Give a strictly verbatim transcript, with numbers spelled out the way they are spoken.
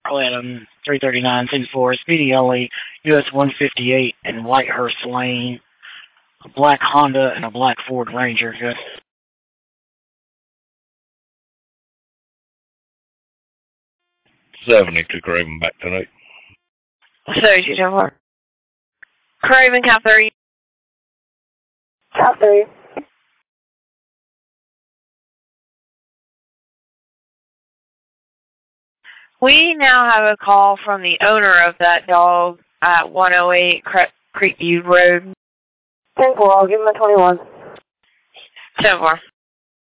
Clinton, three thirty-nine, ten four, Speedy Ellie, U S one fifty-eight, and Whitehurst Lane. A black Honda and a black Ford Ranger. Good. seventy to Craven back tonight. seventy-two, ten four. Craven, count three. Count three. We now have a call from the owner of that dog at one oh eight Creekview Road. ten four, I'll give him a twenty-one. ten four.